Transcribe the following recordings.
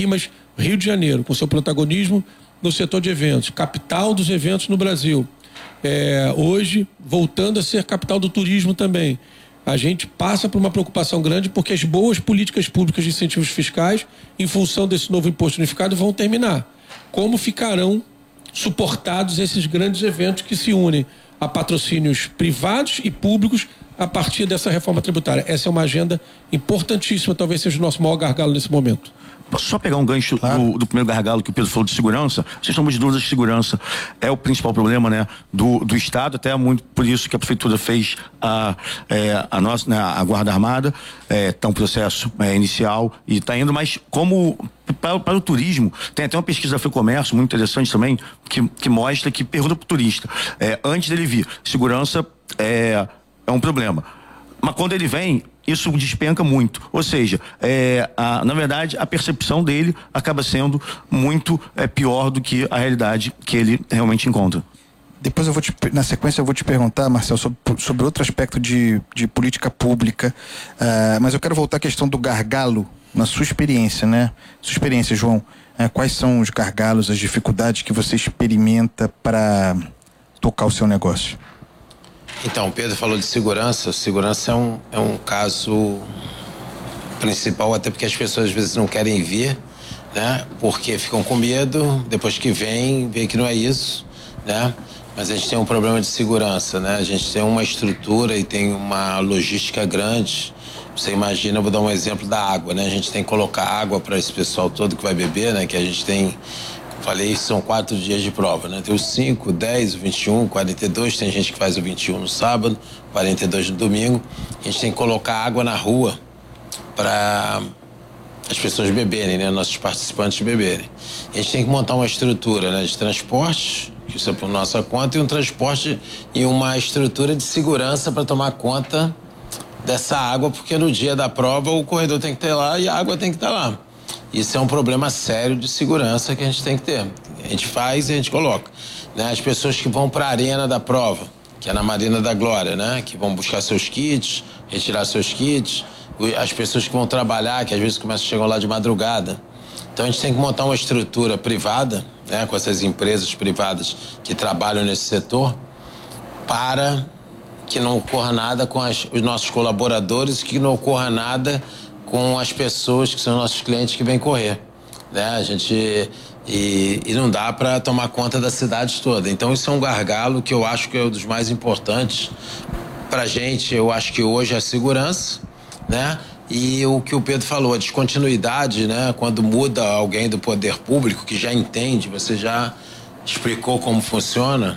aqui, mas Rio de Janeiro, com seu protagonismo no setor de eventos, capital dos eventos no Brasil, hoje voltando a ser capital do turismo também, a gente passa por uma preocupação grande porque as boas políticas públicas de incentivos fiscais, em função desse novo imposto unificado, vão terminar. Como ficarão suportados esses grandes eventos que se unem a patrocínios privados e públicos a partir dessa reforma tributária? Essa é uma agenda importantíssima, talvez seja o nosso maior gargalo nesse momento. Posso só pegar um gancho do primeiro gargalo que o Pedro falou de segurança? Vocês estão de dúvidas de segurança. É o principal problema, né, do Estado, até muito por isso que a Prefeitura fez a nossa, né, a Guarda Armada, tá um processo inicial e está indo, mas como para o turismo, tem até uma pesquisa da FEComércio muito interessante também, que mostra, que pergunta para o turista, antes dele vir, segurança é um problema. Mas quando ele vem, isso despenca muito. Ou seja, na verdade, a percepção dele acaba sendo muito pior do que a realidade que ele realmente encontra. Depois na sequência eu vou te perguntar, Marcel, sobre outro aspecto de política pública, mas eu quero voltar à questão do gargalo, na sua experiência, né? Sua experiência, João, quais são os gargalos, as dificuldades que você experimenta para tocar o seu negócio? Então, o Pedro falou de segurança. Segurança é um caso principal, até porque as pessoas às vezes não querem vir, né? Porque ficam com medo, depois que vê que não é isso, né? Mas a gente tem um problema de segurança, né? A gente tem uma estrutura e tem uma logística grande. Você imagina, eu vou dar um exemplo da água, né? A gente tem que colocar água para esse pessoal todo que vai beber, né? Que a gente tem... Falei, são 4 dias de prova, né? Tem os 5, 10, o 21, 42, tem gente que faz o 21 no sábado, 42 no domingo. A gente tem que colocar água na rua para as pessoas beberem, né? Nossos participantes beberem. A gente tem que montar uma estrutura, né, de transporte, que isso é por nossa conta, e um transporte e uma estrutura de segurança para tomar conta dessa água, porque no dia da prova o corredor tem que ter lá e a água tem que estar lá. Isso é um problema sério de segurança que a gente tem que ter. A gente faz e a gente coloca, né? As pessoas que vão para a arena da prova, que é na Marina da Glória, né? Que vão buscar seus kits, retirar seus kits. As pessoas que vão trabalhar, que às vezes começam a chegar lá de madrugada. Então a gente tem que montar uma estrutura privada, né? Com essas empresas privadas que trabalham nesse setor, para que não ocorra nada com os nossos colaboradores, que não ocorra nada com as pessoas que são nossos clientes que vêm correr, né? A gente e não dá para tomar conta da cidade toda. Então isso é um gargalo que eu acho que é um dos mais importantes para a gente. Eu acho que hoje é a segurança, né? E o que o Pedro falou, a descontinuidade, né? Quando muda alguém do poder público que já entende, você já explicou como funciona,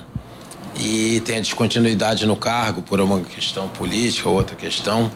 e tem a descontinuidade no cargo por uma questão política ou outra questão,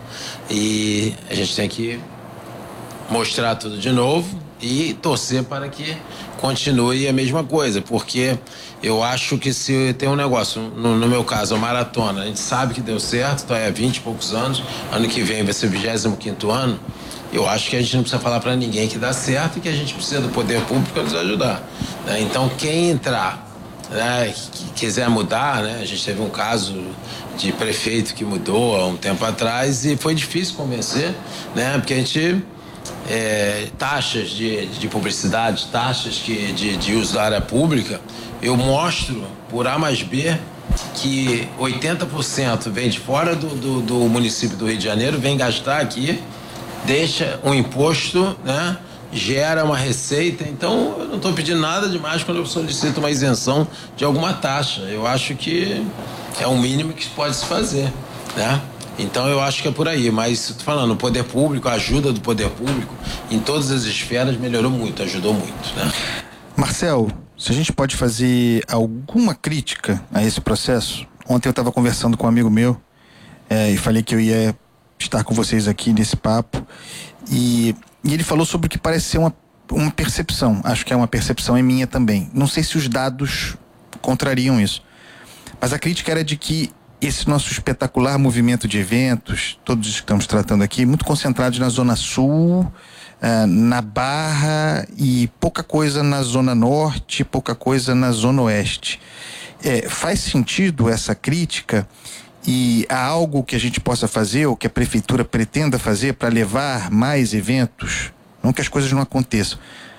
e a gente tem que mostrar tudo de novo e torcer para que continue a mesma coisa, porque eu acho que se tem um negócio, no meu caso, a maratona, a gente sabe que deu certo, então há 20 e poucos anos, ano que vem vai ser o 25º ano, eu acho que a gente não precisa falar para ninguém que dá certo e que a gente precisa do poder público para nos ajudar, né? Então quem entrar, né, que quiser mudar, né? A gente teve um caso de prefeito que mudou há um tempo atrás e foi difícil convencer, né? Porque a gente taxas de publicidade, taxas de uso da área pública, eu mostro por A mais B que 80% vem de fora do município do Rio de Janeiro, vem gastar aqui, deixa um imposto, né? Gera uma receita. Então eu não estou pedindo nada demais quando eu solicito uma isenção de alguma taxa. Eu acho que é o mínimo que pode se fazer, né? Então eu acho que é por aí, mas tô falando, o poder público, a ajuda do poder público em todas as esferas melhorou muito, ajudou muito, né? Marcel, se a gente pode fazer alguma crítica a esse processo. Ontem eu estava conversando com um amigo meu e falei que eu ia estar com vocês aqui nesse papo, e ele falou sobre o que parece ser uma percepção. Acho que é uma percepção minha também. Não sei se os dados contrariam isso, mas a crítica era de que esse nosso espetacular movimento de eventos, todos os que estamos tratando aqui, muito concentrados na Zona Sul, na Barra, e pouca coisa na Zona Norte, pouca coisa na Zona Oeste. Faz sentido essa crítica? E há algo que a gente possa fazer, ou que a prefeitura pretenda fazer, para levar mais eventos? Não que as coisas não aconteçam,